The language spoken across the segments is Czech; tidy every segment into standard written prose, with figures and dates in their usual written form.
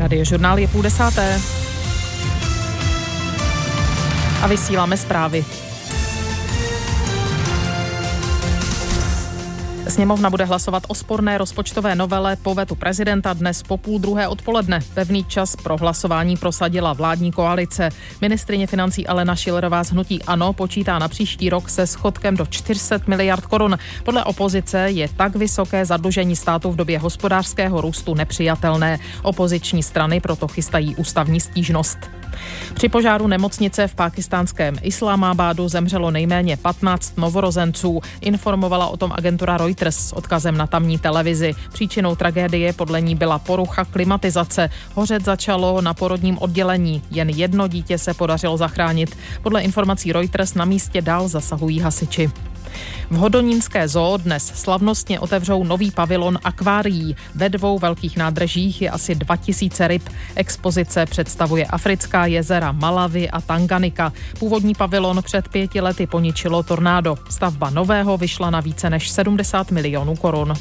Radiožurnál je 9:30. A vysíláme zprávy. Sněmovna bude hlasovat o sporné rozpočtové novele po vetu prezidenta dnes po 12:30 odpoledne. Pevný čas pro hlasování prosadila vládní koalice. Ministryně financí Alena Schillerová z hnutí ANO počítá na příští rok se schodkem do 400 miliard korun. Podle opozice je tak vysoké zadlužení státu v době hospodářského růstu nepřijatelné. Opoziční strany proto chystají ústavní stížnost. Při požáru nemocnice v pákistánském Islámábádu zemřelo nejméně 15 novorozenců. Informovala o tom agentura Reuters s odkazem na tamní televizi. Příčinou tragédie podle ní byla porucha klimatizace. Hořet začalo na porodním oddělení. Jen jedno dítě se podařilo zachránit. Podle informací Reuters na místě dál zasahují hasiči. V Hodonínské zoo dnes slavnostně otevřou nový pavilon akvárií. Ve 2 velkých nádržích je asi 2000 ryb. Expozice představuje africká jezera Malawi a Tanganika. Původní pavilon před 5 lety poničilo tornádo. Stavba nového vyšla na více než 70 milionů korun.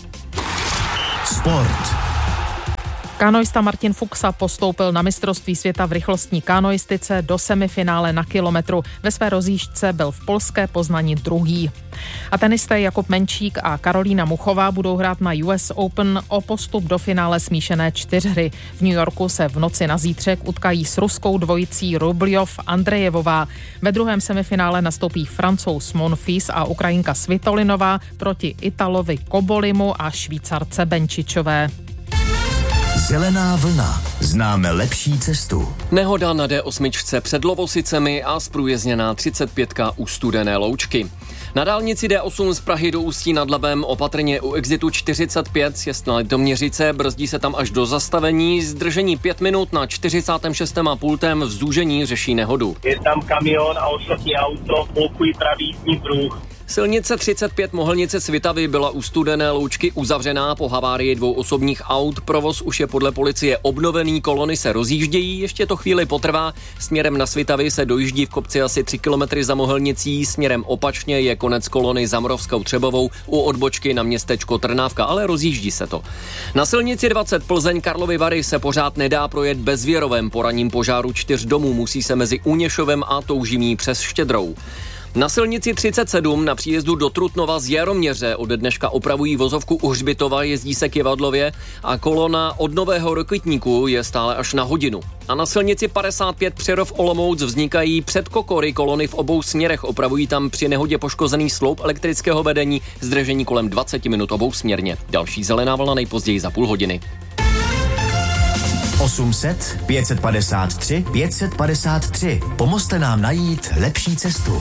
Sport. Kanoista Martin Fuxa postoupil na mistrovství světa v rychlostní kanoistice do semifinále na kilometru. Ve své rozjížďce byl v polské Poznani druhý. A tenisté Jakub Menčík a Karolína Muchová budou hrát na US Open o postup do finále smíšené 4hry. V New Yorku se v noci na zítřek utkají s ruskou dvojicí Rubljov-Andrejevová. Ve druhém semifinále nastoupí Francouz Monfils a Ukrajinka Svitolinová proti Italovi Kobolimu a Švýcarce Benčičové. Zelená vlna. Známe lepší cestu. Nehoda na D8 před Lovosicemi a zprůjezdněná 35 u Studené Loučky. Na dálnici D8 z Prahy do Ústí nad Labem opatrně u exitu 45 sjezd na Litoměřice, brzdí se tam až do zastavení, zdržení 5 minut na 46. a pultem v zúžení řeší nehodu. Je tam kamion a osobní auto, blokují pravý jízdní pruh. Silnice 35 Mohelnice Svitavy byla u Studené Loučky uzavřená po havárii 2 osobních aut. Provoz už je podle policie obnovený, kolony se rozjíždějí, ještě to chvíli potrvá. Směrem na Svitavy se dojíždí v kopci asi 3 kilometry za Mohelnicí, směrem opačně je konec kolony za Moravskou Třebovou u odbočky na městečko Trnávka, ale rozjíždí se to. Na silnici 20 Plzeň Karlovy Vary se pořád nedá projet bezvěrovem. Po ranním požáru 4 domů musí se mezi Úněšovem a Toužimí přes Štědrou. Na silnici 37 na příjezdu do Trutnova z Jaroměře ode dneška opravují vozovku u Hřbitova, jezdí se k Jevadlově a kolona od Nového Rokitníku je stále až na hodinu. A na silnici 55 Přerov Olomouc vznikají před Kokory kolony v obou směrech, opravují tam při nehodě poškozený sloup elektrického vedení, zdržení kolem 20 minut obou směrně. Další zelená vlna nejpozději za půl hodiny. 800 553 553. Pomozte nám najít lepší cestu.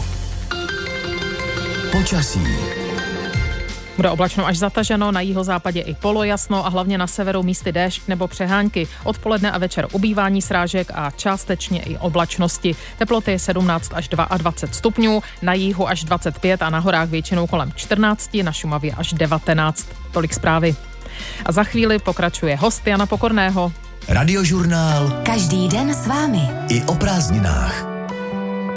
Počasí. Bude oblačno až zataženo, na jihozápadě i polojasno a hlavně na severu místy déšť nebo přehánky. Odpoledne a večer ubývání srážek a částečně i oblačnosti. Teploty 17 až 22 stupňů, na jihu až 25 a na horách většinou kolem 14, na Šumavě až 19. Tolik zprávy. A za chvíli pokračuje host Jana Pokorného. Radiožurnál. Každý den s vámi. I o prázdninách.